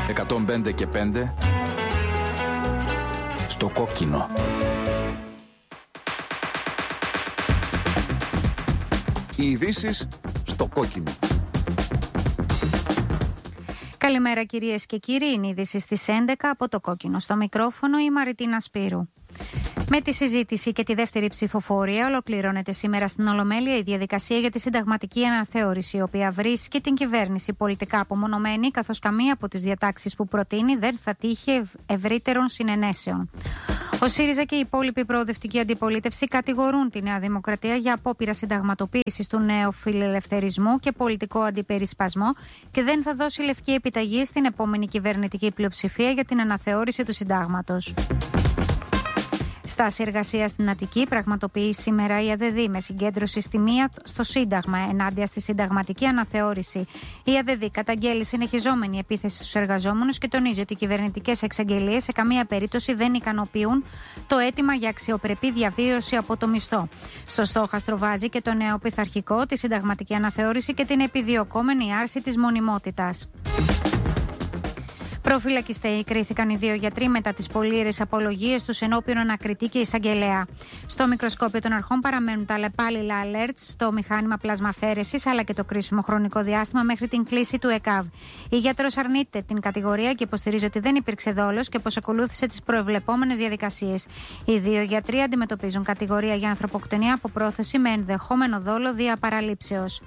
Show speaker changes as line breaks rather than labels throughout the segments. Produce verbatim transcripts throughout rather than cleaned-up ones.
εκατόν πέντε και πέντε στο κόκκινο. Οι ειδήσεις στο κόκκινο.
Καλημέρα κυρίες και κύριοι, είναι η είδηση στις έντεκα από το κόκκινο. Στο μικρόφωνο η Μαριτίνα Σπύρου. Με τη συζήτηση και τη δεύτερη ψηφοφορία ολοκληρώνεται σήμερα στην Ολομέλεια η διαδικασία για τη συνταγματική αναθεώρηση, η οποία βρίσκει την κυβέρνηση πολιτικά απομονωμένη, καθώς καμία από τις διατάξεις που προτείνει δεν θα τύχει ευρύτερων συνενέσεων. Ο ΣΥΡΙΖΑ και η υπόλοιπη προοδευτική αντιπολίτευση κατηγορούν τη Νέα Δημοκρατία για απόπειρα συνταγματοποίησης του νέου φιλελευθερισμού και πολιτικό αντιπερισπασμό και δεν θα δώσει λευκή επιταγή στην επόμενη κυβερνητική πλειοψηφία για την αναθεώρηση του συντάγματος. Στάση εργασία στην Αττική πραγματοποιεί σήμερα η ΑΔΔ με συγκέντρωση στη μία στο Σύνταγμα ενάντια στη συνταγματική αναθεώρηση. Η ΑΔΔ καταγγέλει συνεχιζόμενη επίθεση στους εργαζόμενους και τονίζει ότι οι κυβερνητικές εξαγγελίες σε καμία περίπτωση δεν ικανοποιούν το αίτημα για αξιοπρεπή διαβίωση από το μισθό. Στο στόχαστρο βάζει και το νέο πειθαρχικό, τη συνταγματική αναθεώρηση και την επιδιωκόμενη άρση της μονιμότητας. Προφυλακιστέοι κρίθηκαν οι δύο γιατροί μετά τις πολύερες απολογίες τους ενώπιον ανακριτή και εισαγγελέα. Στο μικροσκόπιο των αρχών παραμένουν τα αλλεπάλληλα alerts στο μηχάνημα πλασμαφέρεσης αλλά και το κρίσιμο χρονικό διάστημα μέχρι την κλίση του ΕΚΑΒ. Η γιατρός αρνείται την κατηγορία και υποστηρίζει ότι δεν υπήρξε δόλος και πως ακολούθησε τις προεβλεπόμενες διαδικασίες. Οι δύο γιατροί αντιμετωπίζουν κατηγορία για ανθρωποκτονία από πρόθεση με ενδεχόμενο δόλο δια παραλήψεως.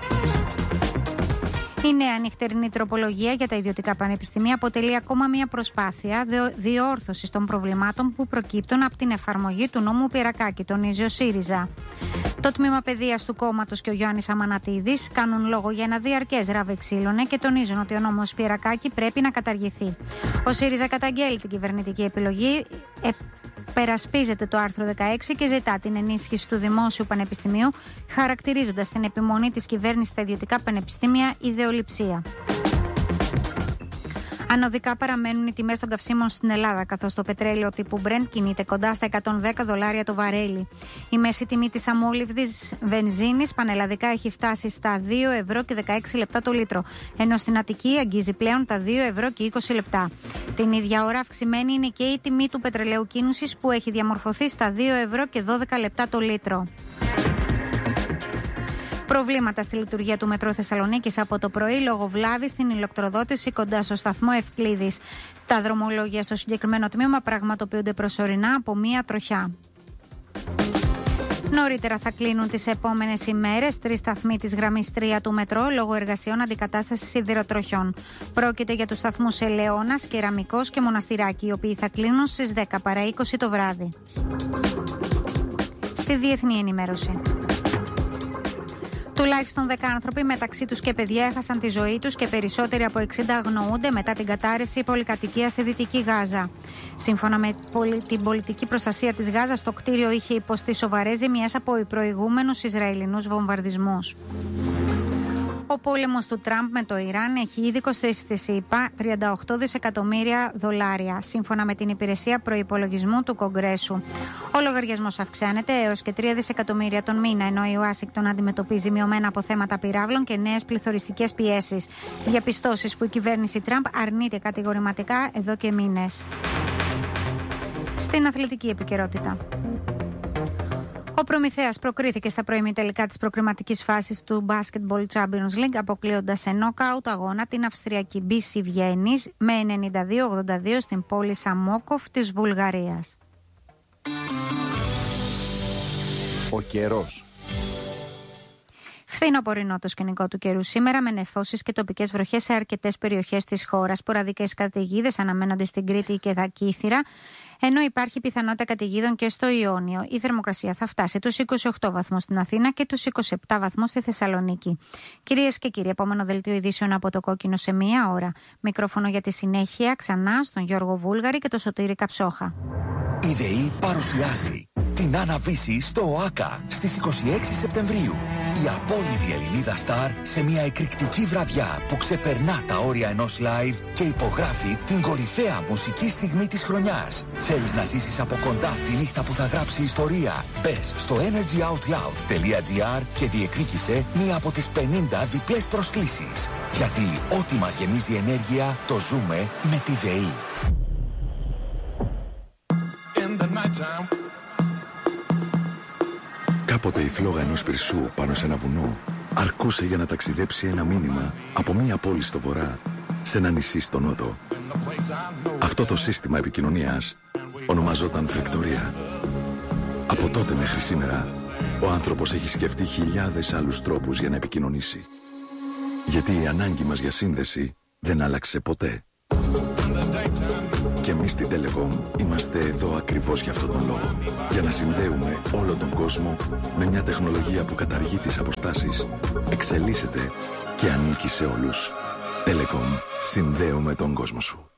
Η νέα νυχτερινή τροπολογία για τα ιδιωτικά πανεπιστήμια αποτελεί ακόμα μια προσπάθεια διόρθωσης των προβλημάτων που προκύπτουν από την εφαρμογή του νόμου Πυρακάκη, τονίζει ο ΣΥΡΙΖΑ. Το τμήμα παιδείας του κόμματος και ο Γιάννης Αμανατίδης κάνουν λόγο για ένα διαρκές ράβε ξύλωνε και τονίζουν ότι ο νόμος Πυρακάκη πρέπει να καταργηθεί. Ο ΣΥΡΙΖΑ καταγγέλει την κυβερνητική επιλογή, ε, περασπίζεται το άρθρο δεκαέξι και ζητά την ενίσχυση του Δημόσιου Πανεπιστημίου, χαρακτηρίζοντας την επιμονή της κυβέρνησης στα ιδιωτικά πανεπιστήμια ιδεολειψία. Ανωδικά παραμένουν οι τιμές των καυσίμων στην Ελλάδα, καθώς το πετρέλαιο τύπου Brent κινείται κοντά στα εκατόν δέκα δολάρια το βαρέλι. Η μέση τιμή της αμόλυβδης βενζίνης πανελλαδικά έχει φτάσει στα δύο ευρώ και δεκαέξι λεπτά το λίτρο, ενώ στην Αττική αγγίζει πλέον τα δύο ευρώ και είκοσι λεπτά. Την ίδια ώρα αυξημένη είναι και η τιμή του πετρελαίου κίνησης που έχει διαμορφωθεί στα δύο ευρώ και δώδεκα λεπτά το λίτρο. Προβλήματα στη λειτουργία του Μετρό Θεσσαλονίκης από το πρωί λόγω βλάβης στην ηλεκτροδότηση κοντά στο σταθμό Ευκλήδης. Τα δρομολόγια στο συγκεκριμένο τμήμα πραγματοποιούνται προσωρινά από μία τροχιά. Νωρίτερα θα κλείνουν τις επόμενες ημέρες τρεις σταθμοί της γραμμής τρία του Μετρό λόγω εργασιών αντικατάστασης σιδηροτροχιών. Πρόκειται για τους σταθμούς Ελαιώνας, Κεραμικός και Μοναστηράκι, οι οποίοι θα κλείνουν στις δέκα παρά είκοσι το βράδυ. Στη διεθνή ενημέρωση. Τουλάχιστον δέκα άνθρωποι, μεταξύ τους και παιδιά, έχασαν τη ζωή τους και περισσότεροι από εξήντα αγνοούνται μετά την κατάρρευση πολυκατοικίας στη Δυτική Γάζα. Σύμφωνα με την πολιτική προστασία της Γάζας, το κτίριο είχε υποστεί σοβαρές ζημιές από προηγούμενους Ισραηλινούς βομβαρδισμούς. Ο πόλεμος του Τραμπ με το Ιράν έχει ήδη κοστίσει στη ΣΥΠΑ τριάντα οκτώ δισεκατομμύρια δολάρια, σύμφωνα με την υπηρεσία προϋπολογισμού του Κογκρέσου. Ο λογαριασμός αυξάνεται έως και τρία δισεκατομμύρια τον μήνα, ενώ η Ουάσιγκτον αντιμετωπίζει μειωμένα αποθέματα πυράβλων και νέες πληθωριστικές πιέσεις. Διαπιστώσεις που η κυβέρνηση Τραμπ αρνείται κατηγορηματικά εδώ και μήνες. Στην αθλητική επικαιρότητα. Ο Προμηθέας προκρίθηκε στα προημιτελικά της προκριματικής φάσης του Basketball Champions League, αποκλείοντας σε νόκαουτ αγώνα την Αυστριακή μπι σι Βιέννης με ενενήντα δύο ογδόντα δύο στην πόλη Σαμόκοφ της Βουλγαρίας.
Ο καιρός.
Φθινοπορεινό το σκηνικό του καιρού σήμερα, με νεφώσεις και τοπικές βροχές σε αρκετές περιοχές της χώρας. Σποραδικές καταιγίδες αναμένονται στην Κρήτη και τα Κύθυρα, ενώ υπάρχει πιθανότητα καταιγίδων και στο Ιόνιο. Η θερμοκρασία θα φτάσει τους είκοσι οκτώ βαθμούς στην Αθήνα και τους είκοσι επτά βαθμούς στη Θεσσαλονίκη. Κυρίες και κύριοι, επόμενο δελτίο ειδήσεων από το κόκκινο σε μία ώρα. Μικρόφωνο για τη συνέχεια ξανά στον Γιώργο Βούλγαρη και τον Σωτήρη Καψόχα.
Η ΔΕΗ παρουσιάζει την Άννα Βύση στο ΟΑΚΑ στις είκοσι έξι Σεπτεμβρίου. Η απόλυτη Ελληνίδα Σταρ σε μια εκρηκτική βραδιά που ξεπερνά τα όρια ενός live και υπογράφει την κορυφαία μουσική στιγμή της χρονιάς. Θέλεις να ζήσεις από κοντά τη νύχτα που θα γράψει ιστορία? Μπες στο energy out loud τελεία gr και διεκδίκησε μία από τις πενήντα διπλές προσκλήσεις. Γιατί ό,τι μας γεμίζει ενέργεια το ζούμε με τη ΔΕΗ.
Κάποτε η φλόγα ενός πυρσού πάνω σε ένα βουνό αρκούσε για να ταξιδέψει ένα μήνυμα από μία πόλη στο βορρά σε ένα νησί στο νότο. Αυτό το σύστημα επικοινωνίας ονομαζόταν φεκτορία. Από τότε μέχρι σήμερα, ο άνθρωπος έχει σκεφτεί χιλιάδες άλλους τρόπους για να επικοινωνήσει. Γιατί η ανάγκη μας για σύνδεση δεν άλλαξε ποτέ. Και εμείς στην Telecom είμαστε εδώ ακριβώς για αυτόν τον λόγο. Για να συνδέουμε όλο τον κόσμο με μια τεχνολογία που καταργεί τις αποστάσεις, εξελίσσεται και ανήκει σε όλους. Telecom, συνδέουμε τον κόσμο σου.